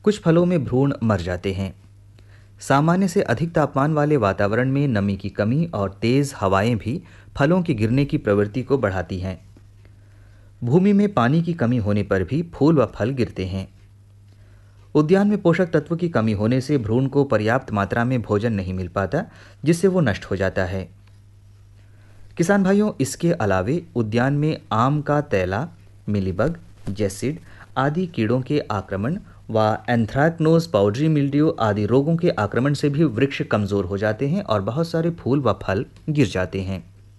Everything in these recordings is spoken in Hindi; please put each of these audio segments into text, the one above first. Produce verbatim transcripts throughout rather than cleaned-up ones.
कुछ फलों में भ्रूण मर जाते हैं। सामान्य से अधिक तापमान वाले वातावरण में नमी की कमी और तेज हवाएं भी फलों के गिरने की प्रवृत्ति को बढ़ाती हैं। भूमि में पानी की कमी होने पर भी फूल व फल गिरते हैं। उद्यान में पोषक तत्व की कमी होने से भ्रूण को पर्याप्त मात्रा में भोजन नहीं मिल पाता, जिससे वो नष्ट हो जाता है। किसान भाइयों, इसके अलावे उद्यान में आम का तैला, मिलीबग, जैसिड आदि कीड़ों के आक्रमण व एंथ्रैक्नोज, पाउडरी मिल्ड्यू आदि रोगों के आक्रमण से भी वृक्ष कमजोर हो जाते हैं और बहुत सारे फूल व फल गिर जाते हैं।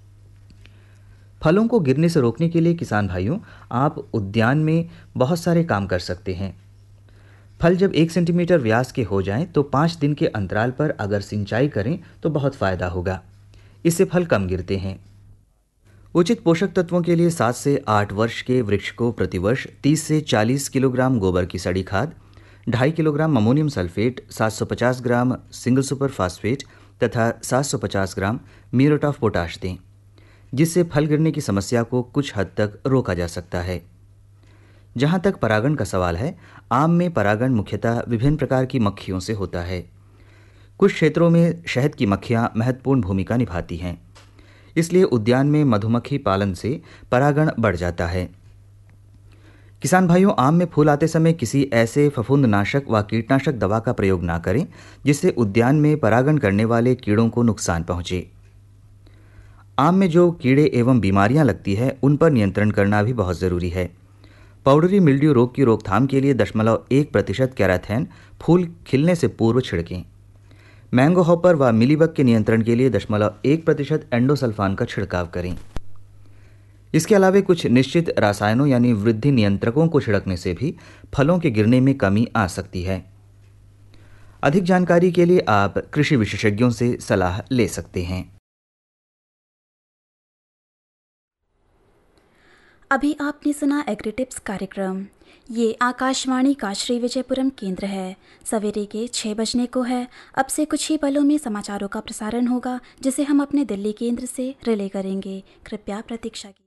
फलों को गिरने से रोकने के लिए किसान भाइयों, आप उद्यान में बहुत सारे काम कर सकते हैं। फल जब एक सेंटीमीटर व्यास के हो जाएं तो पाँच दिन के अंतराल पर अगर सिंचाई करें तो बहुत फायदा होगा। इससे फल कम गिरते हैं। उचित पोषक तत्वों के लिए सात से आठ वर्ष के वृक्ष को प्रतिवर्ष तीस से चालीस किलोग्राम गोबर की सड़ी खाद, ढाई किलोग्राम अमोनियम सल्फेट, सात सौ पचास ग्राम सिंगल सुपर फास्फेट तथा सात सौ पचास ग्राम म्यूरेट ऑफ पोटाश दें, जिससे फल गिरने की समस्या को कुछ हद तक रोका जा सकता है। जहाँ तक परागण का सवाल है, आम में परागण मुख्यतः विभिन्न प्रकार की मक्खियों से होता है। कुछ क्षेत्रों में शहद की मक्खियाँ महत्वपूर्ण भूमिका निभाती हैं, इसलिए उद्यान में मधुमक्खी पालन से परागण बढ़ जाता है। किसान भाइयों, आम में फूल आते समय किसी ऐसे फफूंदनाशक व कीटनाशक दवा का प्रयोग ना करें जिससे उद्यान में परागण करने वाले कीड़ों को नुकसान पहुँचे। आम में जो कीड़े एवं बीमारियां लगती है उन पर नियंत्रण करना भी बहुत ज़रूरी है। पाउडरी मिल्ड्यू रोग की रोकथाम के लिए दशमलव एक प्रतिशत कैराथेन फूल खिलने से पूर्व छिड़कें। मैंगो हॉपर व मिलीबग के नियंत्रण के लिए दशमलव एक प्रतिशत एंडोसल्फान का छिड़काव करें। इसके अलावा कुछ निश्चित रसायनों यानी वृद्धि नियंत्रकों को छिड़कने से भी फलों के गिरने में कमी आ सकती है। अधिक जानकारी के लिए आप कृषि विशेषज्ञों से सलाह ले सकते हैं। अभी आपने सुना एग्री टिप्स कार्यक्रम। ये आकाशवाणी का श्री विजयपुरम केंद्र है। सवेरे के छः बजने को है। अब से कुछ ही पलों में समाचारों का प्रसारण होगा, जिसे हम अपने दिल्ली केंद्र से रिले करेंगे। कृपया प्रतीक्षा की।